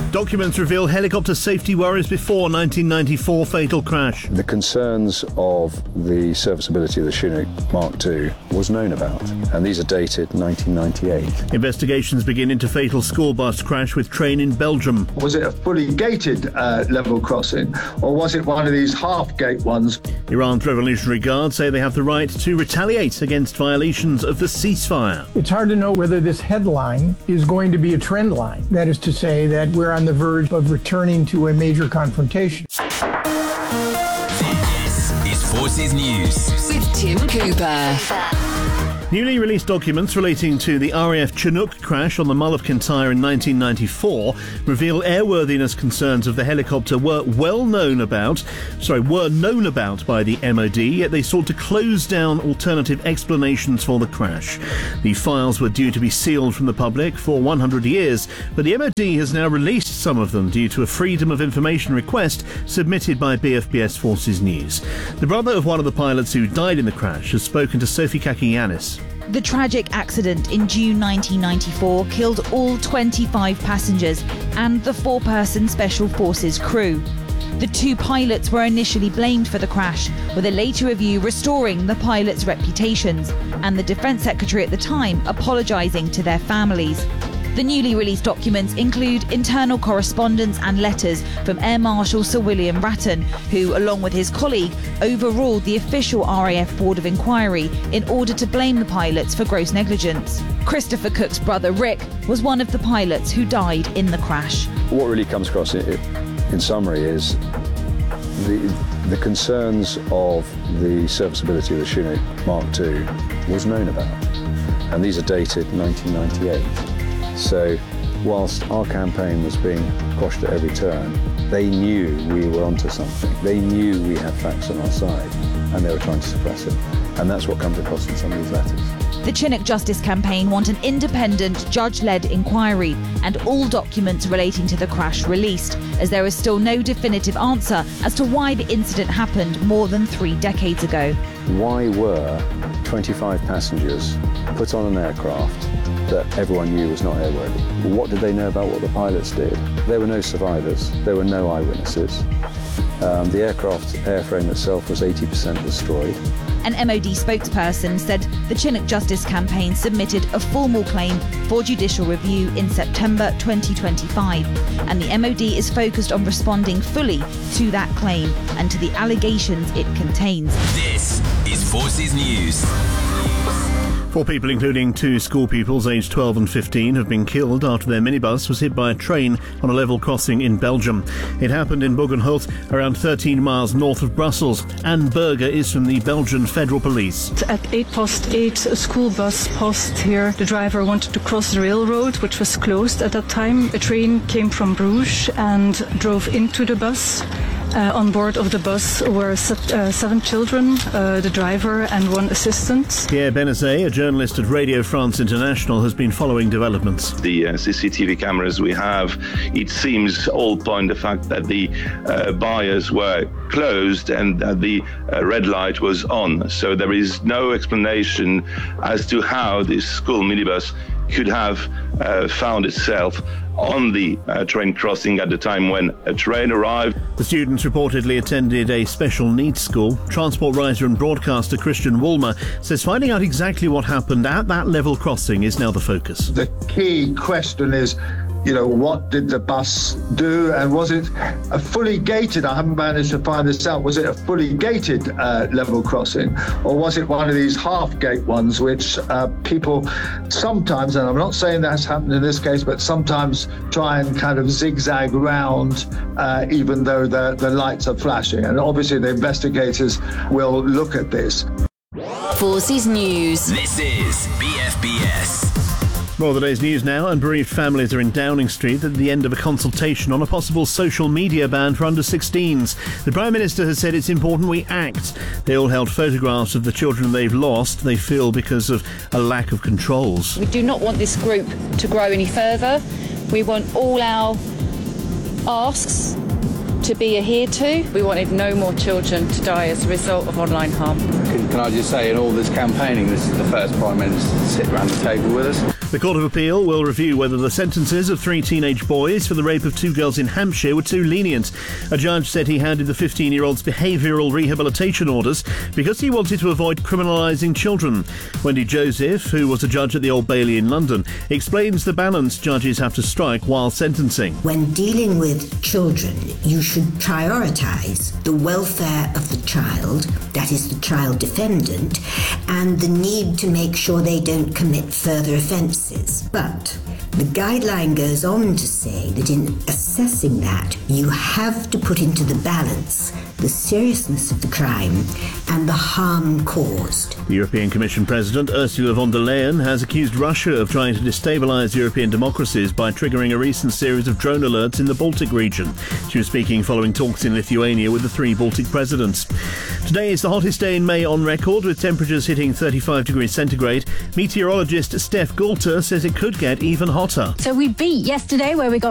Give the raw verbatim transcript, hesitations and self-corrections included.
Documents reveal helicopter safety worries before nineteen ninety-four fatal crash. The concerns of the serviceability of the Chinook Mark two was known about, and these are dated nineteen ninety-eight. Investigations begin into fatal school bus crash with train in Belgium. Was it a fully gated uh, level crossing, or was it one of these half-gate ones? Iran's Revolutionary Guard say they have the right to retaliate against violations of the ceasefire. It's hard to know whether this headline is going to be a trend line. That is to say that we're on the verge of returning to a major confrontation. This is Forces News with Tim Cooper. Newly released documents relating to the R A F Chinook crash on the Mull of Kintyre in nineteen ninety-four reveal airworthiness concerns of the helicopter were well known about, sorry, were known about by the M O D, yet they sought to close down alternative explanations for the crash. The files were due to be sealed from the public for one hundred years, but the M O D has now released some of them due to a Freedom of Information request submitted by B F B S Forces News. The brother of one of the pilots who died in the crash has spoken to Sophie Kakianis. The tragic accident in June nineteen ninety-four killed all twenty-five passengers and the four-person Special Forces crew. The two pilots were initially blamed for the crash, with a later review restoring the pilots' reputations and the Defence Secretary at the time apologising to their families. The newly released documents include internal correspondence and letters from Air Marshal Sir William Ratton, who, along with his colleague, overruled the official R A F Board of Inquiry in order to blame the pilots for gross negligence. Christopher Cook's brother Rick was one of the pilots who died in the crash. What really comes across in, in summary is the, the concerns of the serviceability of the Chinook Mark two was known about, and these are dated nineteen ninety-eight. So, whilst our campaign was being quashed at every turn, they knew we were onto something. They knew we had facts on our side, and they were trying to suppress it. And that's what comes across in some of these letters. The Chinook Justice Campaign want an independent, judge-led inquiry and all documents relating to the crash released, as there is still no definitive answer as to why the incident happened more than three decades ago. Why were twenty-five passengers put on an aircraft that everyone knew was not airworthy? What did they know about what the pilots did? There were no survivors. There were no eyewitnesses. Um, the aircraft airframe itself was eighty percent destroyed. An M O D spokesperson said the Chinook Justice Campaign submitted a formal claim for judicial review in September twenty twenty-five, and the M O D is focused on responding fully to that claim and to the allegations it contains. This is Forces News. Four people, including two school pupils aged twelve and fifteen, have been killed after their minibus was hit by a train on a level crossing in Belgium. It happened in Bogenhout, around thirteen miles north of Brussels. Anne Berger is from the Belgian Federal Police. At eight past eight, a school bus passed here. The driver wanted to cross the railroad, which was closed at that time. A train came from Bruges and drove into the bus. Uh, on board of the bus were se- uh, seven children, uh, the driver and one assistant. Pierre Benazet, a journalist at Radio France International, has been following developments. The uh, C C T V cameras we have, it seems all point the fact that the uh, buyers were closed and that the uh, red light was on. So there is no explanation as to how this school minibus could have uh, found itself on the uh, train crossing at the time when a train arrived. The students reportedly attended a special needs school. Transport writer and broadcaster Christian Woolmer says finding out exactly what happened at that level crossing is now the focus. The key question is, you know, what did the bus do, and was it a fully gated, I haven't managed to find this out, was it a fully gated uh, level crossing, or was it one of these half-gate ones which uh, people sometimes, and I'm not saying that's happened in this case, but sometimes try and kind of zigzag round uh, even though the, the lights are flashing, and obviously the investigators will look at this. Forces News. This is B F B S. More of the day's news now. Unbereaved families are in Downing Street at the end of a consultation on a possible social media ban for under sixteens. The Prime Minister has said it's important we act. They all held photographs of the children they've lost, they feel, because of a lack of controls. We do not want this group to grow any further. We want all our asks to be adhered to. We wanted no more children to die as a result of online harm. Can, can I just say, in all this campaigning, this is the first Prime Minister to sit around the table with us. The Court of Appeal will review whether the sentences of three teenage boys for the rape of two girls in Hampshire were too lenient. A judge said he handed the fifteen-year-olds behavioural rehabilitation orders because he wanted to avoid criminalising children. Wendy Joseph, who was a judge at the Old Bailey in London, explains the balance judges have to strike while sentencing. When dealing with children, you should prioritise the welfare of the child, that is the child defendant, and the need to make sure they don't commit further offences. But the guideline goes on to say that in assessing that, you have to put into the balance the seriousness of the crime and the harm caused. The European Commission President Ursula von der Leyen has accused Russia of trying to destabilise European democracies by triggering a recent series of drone alerts in the Baltic region. She was speaking following talks in Lithuania with the three Baltic presidents. Today is the hottest day in May on record, with temperatures hitting thirty-five degrees centigrade. Meteorologist Steph Galter says it could get even hotter. So we beat yesterday, where we got